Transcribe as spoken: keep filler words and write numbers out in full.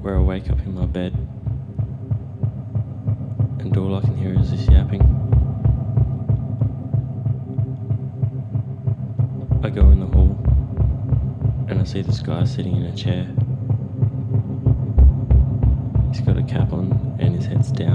where I wake up in my bed and all I can hear is this yapping. I go in the hall and I see this guy sitting in a chair. He's got a cap on and his head's down.